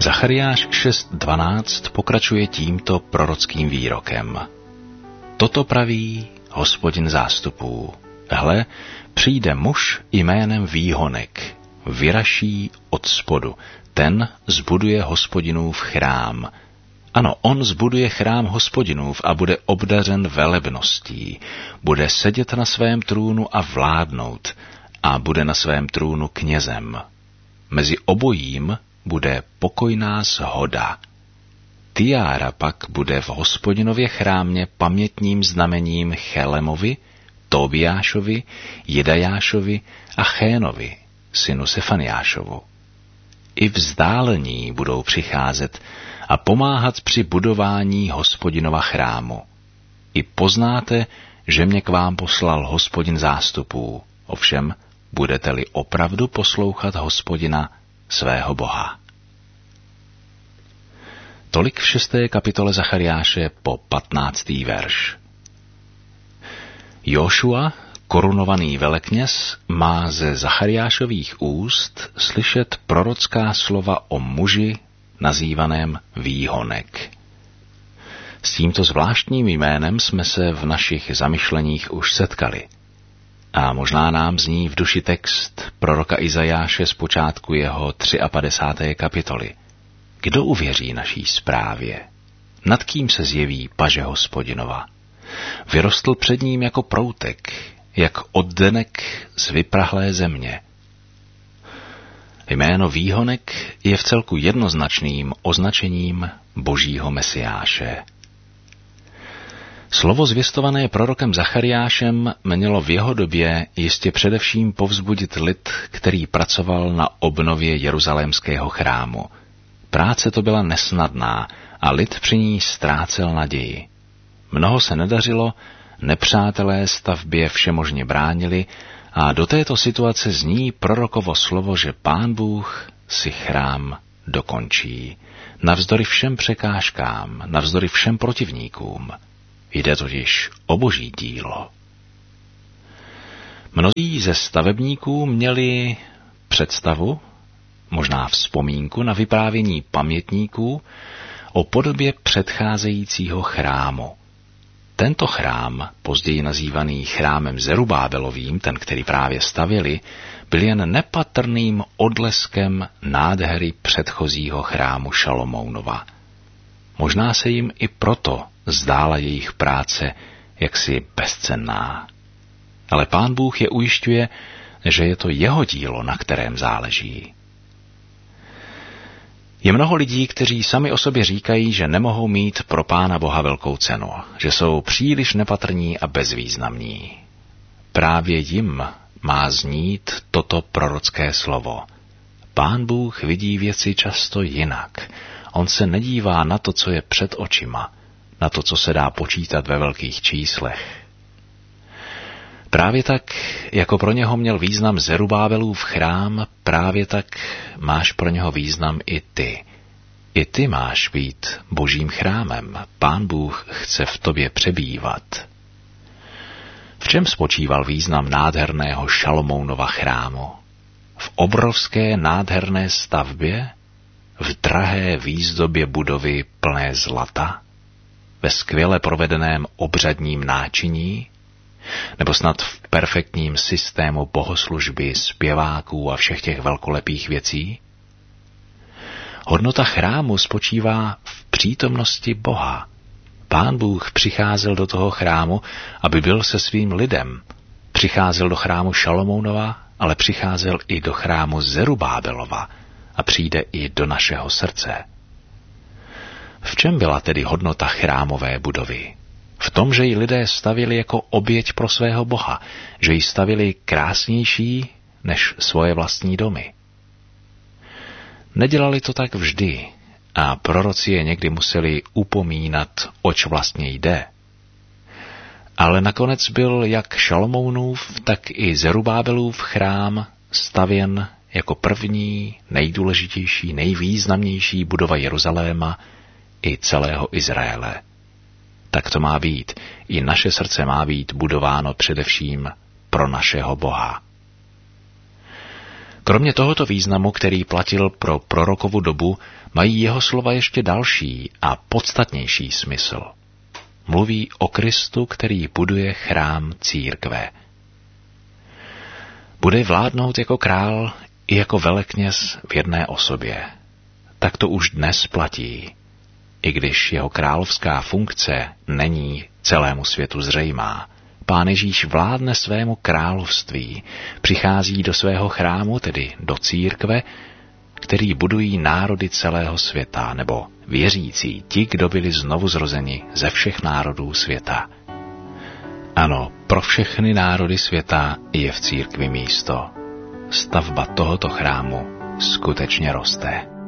Zachariáš 6.12 pokračuje tímto prorockým výrokem. Toto praví Hospodin zástupů. Hle, přijde muž jménem Výhonek, vyraší od spodu. Ten zbuduje Hospodinův chrám. Ano, on zbuduje chrám Hospodinův a bude obdařen velebností. Bude sedět na svém trůnu a vládnout a bude na svém trůnu knězem. Mezi obojím bude pokojná shoda. Tiára pak bude v Hospodinově chrámě pamětním znamením Chelemovi, Tobiášovi, Jedajášovi a Chénovi, synu Sefaniášovu. I vzdálení budou přicházet a pomáhat při budování Hospodinova chrámu. I poznáte, že mě k vám poslal Hospodin zástupů, ovšem budete-li opravdu poslouchat Hospodina, svého Boha. Tolik v 6. kapitole Zachariáše po 15. verš. Jošua, korunovaný velekněz, má ze Zachariášových úst slyšet prorocká slova o muži nazývaném Výhonek. S tímto zvláštním jménem jsme se v našich zamyšleních už setkali. A možná nám zní v duši text proroka Izajáše z počátku jeho 53. kapitoly. Kdo uvěří naší zprávě? Nad kým se zjeví paže Hospodinova? Vyrostl před ním jako proutek, jak oddenek z vyprahlé země. Jméno Výhonek je v celku jednoznačným označením Božího Mesiáše. Slovo zvěstované prorokem Zachariášem mělo v jeho době jistě především povzbudit lid, který pracoval na obnově jeruzalémského chrámu. Práce to byla nesnadná a lid při ní ztrácel naději. Mnoho se nedařilo, nepřátelé stavbě všemožně bránili a do této situace zní prorokovo slovo, že Pán Bůh si chrám dokončí. Navzdory všem překážkám, navzdory všem protivníkům. Jde totiž o Boží dílo. Mnozí ze stavebníků měli představu, možná vzpomínku na vyprávění pamětníků o podobě předcházejícího chrámu. Tento chrám, později nazývaný chrámem Zerubábelovým, ten, který právě stavěli, byl jen nepatrným odleskem nádhery předchozího chrámu Šalomounova. Možná se jim i proto zdála jejich práce jaksi bezcenná. Ale Pán Bůh je ujišťuje, že je to jeho dílo, na kterém záleží. Je mnoho lidí, kteří sami o sobě říkají, že nemohou mít pro Pána Boha velkou cenu, že jsou příliš nepatrní a bezvýznamní. Právě jim má znít toto prorocké slovo. Pán Bůh vidí věci často jinak. On se nedívá na to, co je před očima, na to, co se dá počítat ve velkých číslech. Právě tak, jako pro něho měl význam Zerubábelův chrám, právě tak máš pro něho význam i ty. I ty máš být Božím chrámem. Pán Bůh chce v tobě přebývat. V čem spočíval význam nádherného Šalomounova chrámu? V obrovské nádherné stavbě? V drahé výzdobě budovy plné zlata? Ve skvěle provedeném obřadním náčiní? Nebo snad v perfektním systému bohoslužby, zpěváků a všech těch velkolepých věcí? Hodnota chrámu spočívá v přítomnosti Boha. Pán Bůh přicházel do toho chrámu, aby byl se svým lidem. Přicházel do chrámu Šalomounova, ale přicházel i do chrámu Zerubábelova a přijde i do našeho srdce. V čem byla tedy hodnota chrámové budovy? V tom, že ji lidé stavili jako oběť pro svého Boha, že ji stavili krásnější než svoje vlastní domy. Nedělali to tak vždy a proroci je někdy museli upomínat, oč vlastně jde. Ale nakonec byl jak Šalomounův, tak i Zerubábelův chrám stavěn jako první, nejdůležitější, nejvýznamnější budova Jeruzaléma i celého Izraele. Tak to má být. I naše srdce má být budováno především pro našeho Boha. Kromě tohoto významu, který platil pro prorokovu dobu, mají jeho slova ještě další a podstatnější smysl. Mluví o Kristu, který buduje chrám církve. Bude vládnout jako král i jako velekněz v jedné osobě. Tak to už dnes platí, i když jeho královská funkce není celému světu zřejmá. Pán Ježíš vládne svému království, přichází do svého chrámu, tedy do církve, který budují národy celého světa, nebo věřící, ti, kdo byli znovu zrozeni ze všech národů světa. Ano, pro všechny národy světa je v církvi místo. Stavba tohoto chrámu skutečně roste.